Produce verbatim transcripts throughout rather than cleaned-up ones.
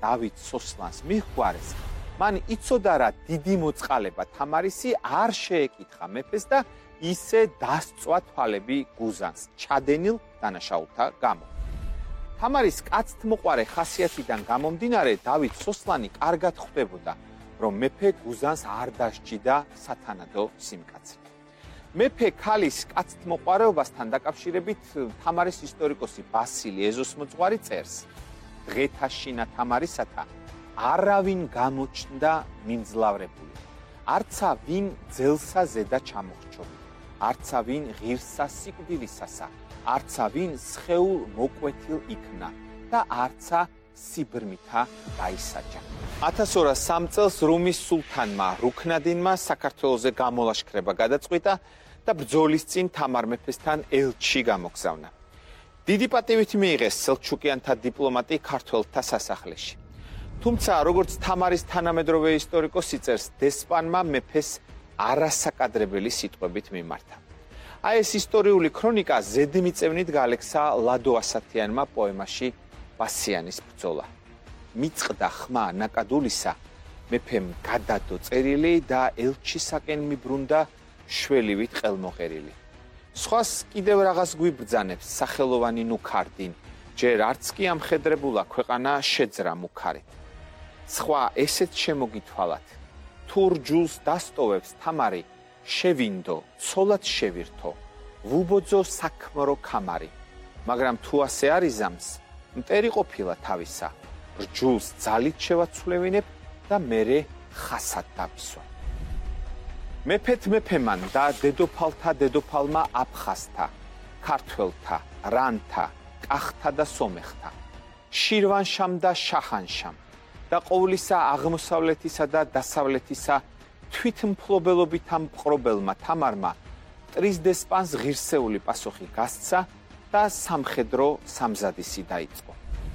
დავით სოსლანს მიჰგვარეს, მან იცოდა რა დიდი მოწყალება თამარისი არ შეეკითხა მეფეს და ისე დასწვა თვალები გუზანს ჩადენილ დანაშაულთა გამო. თამარის კაცთმოყვარე ხასიათიდან გამომდინარე დავით სოსლანი კარგად ხვდებოდა, რომ მეფე გუზანს არ დასჯიდა სათანადო სიმკაცრე. მეფე ქალის კაცთმოყვარეობასთან დაკავშირებით თამარის ისტორიკოსი ბასილი ეზოსმოძღვარი წერს: დღეთა შინა თამარისათა არავინ გამოჩნდა მიმძლავრებული, არცა ვინ ძელსა ზედა ჩამოხრჩობი, არცა ვინ ღირსა სიკვდილისასა, არცა ვინ სხეულ მოკვეთილ იქნა და არცა სიბრმითა დაისაჯა. ათას ორას სამ წელს რუმის სულთანმა რუქნადინმა საქართველოზე გამოლაშქრება გადაწყვიტა და ბრძოლის წინ თამარ მეფესთან ელჩი გამოგზავნა. დიდი პატივით მიიღეს სელჩუკიანთა დიპლომატი ქართველთა სასახლეში. თუმცა, როგორც თამარის თანამედროვე ისტორიკოსი წერს, დესპანმა მეფეს არასაკადრებელი სიტყვებით მიმართა. აი ეს ისტორიული ქრონიკა ზედმიწევნით გაალექცა ლადო ასათიანმა პოემაში ბასიანის ბრძოლა. მიწყდა ხმა ნაკადულისა, მეფემ გადადო წერილი და ელჩისაკენ მიბრუნდა შველივით ყელმოღერილი. სხვას კიდევ რაღაც გვიბრძანებს სახელოვანი ნუქარდინ, ჯერ არც კი ამხედრებულა ქვეყანა შეძრა მუქარით. სხვა ესეც შემოგითვალათ, თუ რჯულს დასტოვებს თამარი, შევინდო, ცოლად შევირთო, ვუბოძო საქმრო ქამარი, მაგრამ თუ ასე არიზამს, მტერი ყოფილა თავისა, რჯულს ძალით შევაცვლევინებ და მერე ხასად დავისვა. მეფეთ მეფემან და დედოფალთა დედოფალმა აფხაზთა, ქართველთა, რანთა, კახთა და სომეხთა, შირვანშამ და შაჰანშამ და ყოვლისა აღმოსავლეთისა და დასავლეთისა თვითმფლობელობით ამ მყრობელმა თამარმა მტრის დესპანს ღირსეული პასუხი გასცა და სამხედრო სამზადისი დაიწყო.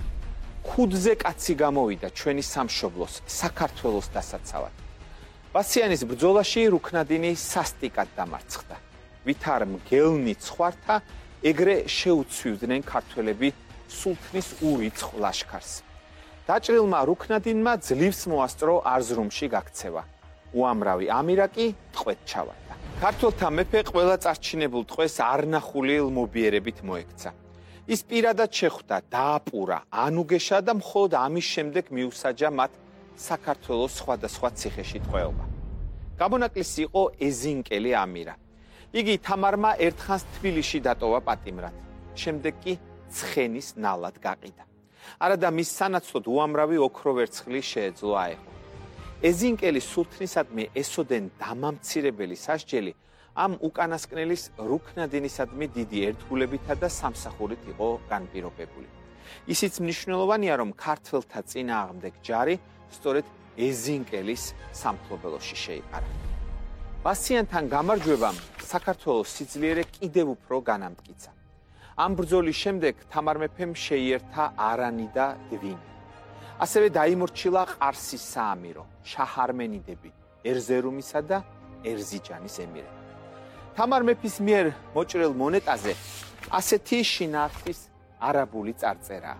ქუდზე კაცი გამოვიდა ჩვენი სამშობლოს, საქართველოს დასაცავად. ბასიანის ბრძოლაში რუქნადინი სასტიკად დამარცხდა. ვითარ მგელნი ცხვართა, ეგრე შეუცვივდნენ ქართველები სულთნის ურიცხ ლაშქარს. დაჭრილმა რუქნადინმა ძლივს მოასწრო არზრუმში გაქცევა. უამრავი ამირაკი ტყვედ ჩავარდა. ქართველთა მეფე ყველა წარჩინებულ ტყვეს არნახული ლმობიერებით მოექცა. ის პირადად შეხვდა, დააპურა, ანუგეშა და მხოლოდ ამის შემდეგ მიუსაჯა მათ საქართველოს სხვადასხვა ციხეში ტყვეობა. გამონაკლისი იყო ეზინკელი ამირა. იგი თამარმა ერთხანს თბილისში დატოვა პატიმრად, შემდეგ კი ცხენის ნალად გაყიდა. არადა მის სანაცვლოდ უამრავი ოქროვერცხლი შეეძლო აეღო. ეზინკელის სულთნისადმი ესოდენ დამამცირებელი სასჯელი ამ უკანასკნელის რუქნადინისადმი დიდი ერთგულებითა და სამსახურით იყო განპირობებული. ისიც მნიშვნელოვანია, რომ ქართველთა წინააღმდეგ ჯარი სწორედ ეზინკელის სამფლობელოში შეიყარა. ბასიანთან გამარჯვებამ საქართველოს სიძლიერე კიდევ უფრო განამტკიცა. ამ ბრძოლის შემდეგ თამარ მეფემ შეიერთა არანი და დვინი. ასევე დაიმორჩილა ყარსის საამირო, შაჰარმენიდები, ერზერუმისა და ერზიჯანის ემირები. თამარ მეფის მიერ მოჭრილ მონეტაზე ასეთი შინაარსის არაბული წარწერაა: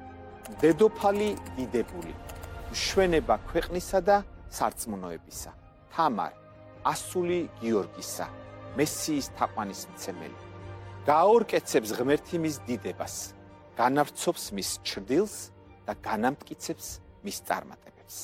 დედოფალი დიდებული, მშვენება ქვეყნისა და სარწმუნოებისა, თამარ, ასული გიორგისა, მესიის თაყვანისმცემელი. გააორკეცებს ღმერთი მის დიდებას, განავრცობს მის ჩრდილს და განამტკიცებს მის წარმატებებს.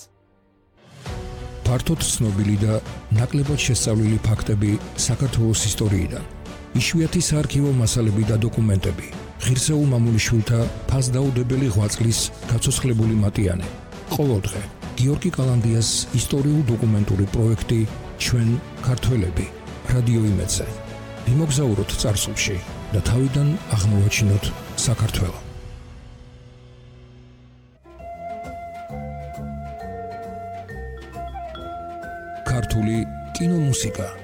ფართოდ ცნობილი და ნაკლებად შესწავლილი ფაქტები საქართველოს ისტორიიდან, იშვიათი საარქივო მასალები და დოკუმენტები, ღირსეულ მამულიშვილთა ფასდაუდებელი ღვაწლის გაცოცხლებული მატიანე. ყოველდღე გიორგი კალანდიას ისტორიულ-დოკუმენტური პროექტი ჩვენ ქართველები რადიო იმედზე. ვიმოგზაუროთ წარსულში და თავიდან აღმოვაჩინოთ საქართველო. ქართული კინომუსიკა